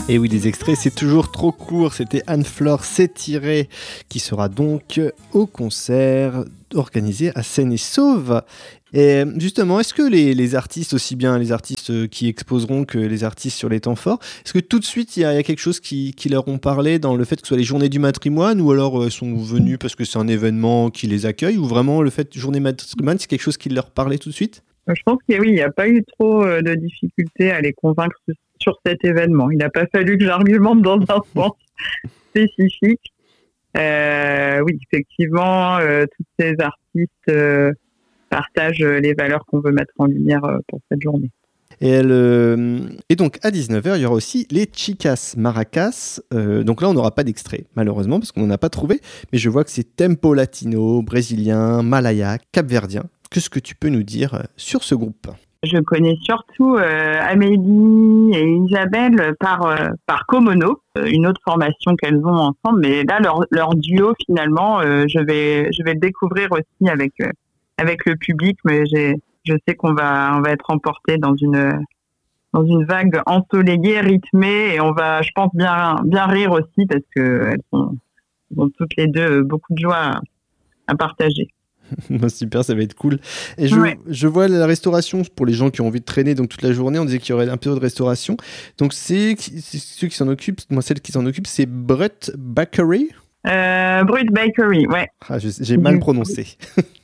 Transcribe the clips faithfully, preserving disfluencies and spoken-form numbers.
Et oui, les extraits, c'est toujours trop court. C'était Anne-Flore Sétiré qui sera donc au concert organisé à Seine-et-Sauve. Et justement, est-ce que les, les artistes, aussi bien les artistes qui exposeront que les artistes sur les temps forts, est-ce que tout de suite, il y a, il y a quelque chose qui, qui leur ont parlé dans le fait que ce soit les journées du matrimoine, ou alors euh, sont venus parce que c'est un événement qui les accueille, ou vraiment le fait journée matrimoine, c'est quelque chose qui leur parlait tout de suite ? Je pense que oui, il n'y a pas eu trop de difficultés à les convaincre sur cet événement. Il n'a pas fallu que j'argumente dans un sens spécifique. Euh, oui, effectivement, euh, tous ces artistes euh, partagent les valeurs qu'on veut mettre en lumière euh, pour cette journée. Et, elle, euh, et donc à dix-neuf heures, il y aura aussi les Chicas Maracas. Euh, donc là, on n'aura pas d'extrait, malheureusement, parce qu'on n'en a pas trouvé. Mais je vois que c'est tempo latino, brésilien, malaya, capverdien. Qu'est-ce que tu peux nous dire sur ce groupe ? Je connais surtout euh, Amélie et Isabelle par, euh, par Komono, une autre formation qu'elles ont ensemble. Mais là, leur, leur duo, finalement, euh, je vais, je vais le découvrir aussi avec, euh, avec le public. Mais j'ai, je sais qu'on va, on va être emporté dans une, dans une vague ensoleillée, rythmée. Et on va, je pense, bien, bien rire aussi parce qu'elles sont, elles ont toutes les deux beaucoup de joie à, à partager. Super, ça va être cool. Et je, ouais. je vois la restauration pour les gens qui ont envie de traîner donc toute la journée. On disait qu'il y aurait un peu de restauration. Donc c'est, c'est ceux qui s'en occupent. Moi, celle qui s'en occupe, c'est Brut Bakery. Euh, Brut Bakery, ouais. Ah, je, j'ai mal prononcé.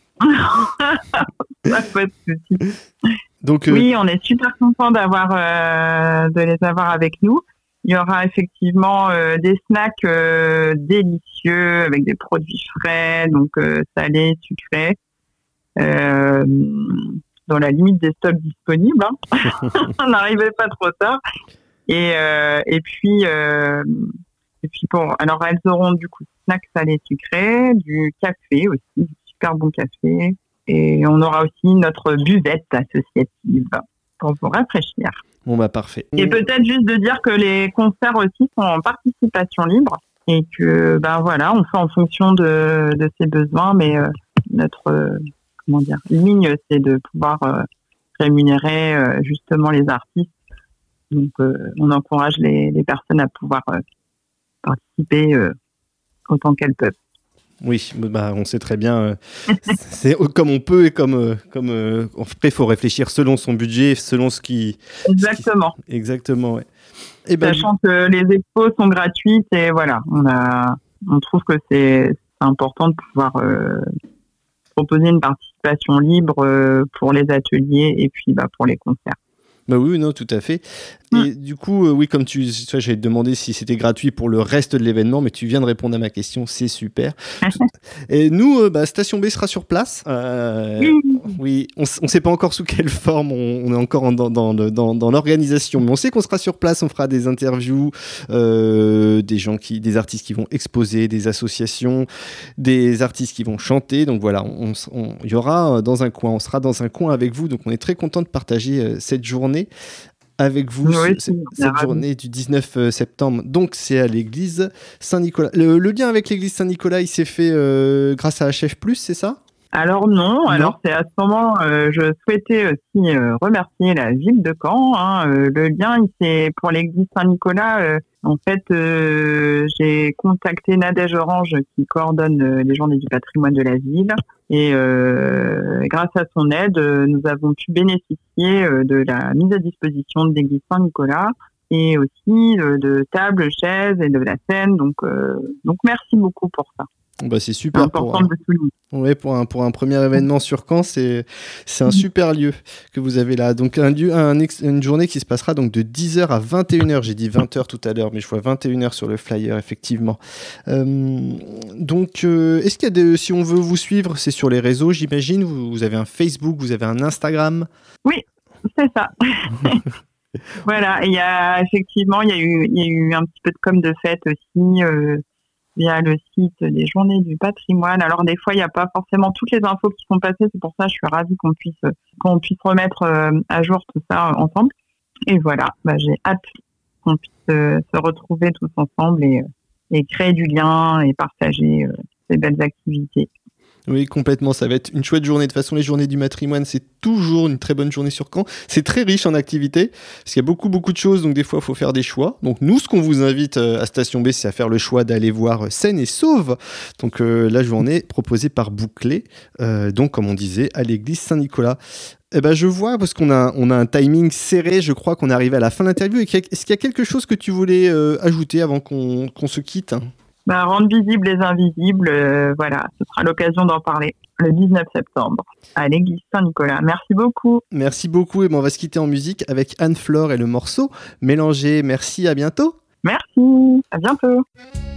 Pas de souci. Donc, euh... oui, on est super contents d'avoir euh, de les avoir avec nous. Il y aura effectivement euh, des snacks euh, délicieux avec des produits frais, donc euh, salés, sucrés, euh, dans la limite des stocks disponibles. Hein. On n'arrivait pas trop tard. Et, euh, et puis, euh, et puis bon, alors elles auront du coup snacks salés, sucrés, du café aussi, du super bon café. Et on aura aussi notre buvette associative pour vous rafraîchir. Bon bah parfait. Et peut-être juste de dire que les concerts aussi sont en participation libre et que ben voilà, on fait en fonction de, de ses besoins, mais euh, notre euh, comment dire ligne, c'est de pouvoir euh, rémunérer euh, justement les artistes. Donc euh, on encourage les, les personnes à pouvoir euh, participer euh, autant qu'elles peuvent. Oui, bah, on sait très bien, euh, c'est comme on peut et comme, euh, comme euh, après il faut réfléchir selon son budget, selon ce qui... Exactement. Ce qui, exactement, ouais. Et ben, sachant que les expos sont gratuites et voilà, on, a, on trouve que c'est, c'est important de pouvoir euh, proposer une participation libre euh, pour les ateliers et puis bah, pour les concerts. Bah oui, non, tout à fait. Et mmh. du coup, euh, oui, comme tu, tu vois, j'allais te demander si c'était gratuit pour le reste de l'événement, mais tu viens de répondre à ma question, c'est super. Et nous, euh, bah, Station B sera sur place. Euh, oui. oui, on ne sait pas encore sous quelle forme, on, on est encore en, dans, dans, dans, dans l'organisation, mais on sait qu'on sera sur place, on fera des interviews, euh, des gens qui, des artistes qui vont exposer, des associations, des artistes qui vont chanter. Donc voilà, on, on, il y aura dans un coin, on sera dans un coin avec vous. Donc on est très content de partager euh, cette journée avec vous, oui, ce, cette journée du dix-neuf septembre. Donc c'est à l'église Saint-Nicolas. Le, le lien avec l'église Saint-Nicolas, il s'est fait euh, grâce à H F plus, c'est ça ? Alors non, non, alors c'est à ce moment, euh, je souhaitais aussi euh, remercier la ville de Caen. Hein, euh, le lien, c'est pour l'église Saint-Nicolas. Euh, en fait, euh, j'ai contacté Nadège Orange qui coordonne euh, les journées du patrimoine de la ville. Et euh, grâce à son aide, euh, nous avons pu bénéficier euh, de la mise à disposition de l'église Saint-Nicolas et aussi euh, de tables, chaises et de la scène. Donc, euh, donc merci beaucoup pour ça. Bah c'est super pour un, ouais, pour, un, pour un premier événement sur Caen, c'est, c'est un super lieu que vous avez là. Donc un lieu, un, une journée qui se passera donc de dix heures à vingt et une heures. J'ai dit vingt heures tout à l'heure, mais je vois vingt et une heures sur le flyer, effectivement. Euh, donc, euh, est-ce qu'il y a des, si on veut vous suivre, c'est sur les réseaux, j'imagine. Vous, vous avez un Facebook, vous avez un Instagram. Oui, c'est ça. Voilà, il y a effectivement, il y a eu, il y a eu un petit peu de com de fête aussi. Euh, via le site des Journées du Patrimoine. Alors des fois, il n'y a pas forcément toutes les infos qui sont passées, c'est pour ça que je suis ravie qu'on puisse, qu'on puisse remettre à jour tout ça ensemble. Et voilà, bah, j'ai hâte qu'on puisse euh, se retrouver tous ensemble et, et créer du lien et partager euh, ces belles activités. Oui, complètement. Ça va être une chouette journée. De toute façon, les journées du matrimoine, c'est toujours une très bonne journée sur Caen. C'est très riche en activités parce qu'il y a beaucoup, beaucoup de choses. Donc, des fois, il faut faire des choix. Donc, nous, ce qu'on vous invite à Station B, c'est à faire le choix d'aller voir Saine et Sauve. Donc, euh, la journée proposée par Bouclé. Euh, donc, comme on disait, à l'église Saint-Nicolas. Eh ben, je vois, parce qu'on a, on a un timing serré, je crois qu'on est arrivé à la fin de l'interview. Est-ce qu'il y a quelque chose que tu voulais euh, ajouter avant qu'on, qu'on se quitte ? Bah, rendre visibles les invisibles, euh, voilà, ce sera l'occasion d'en parler le dix-neuf septembre à l'église Saint-Nicolas. Merci beaucoup. Merci beaucoup, et ben on va se quitter en musique avec Anne-Flore et le morceau Mélangé. Merci, à bientôt. Merci, à bientôt.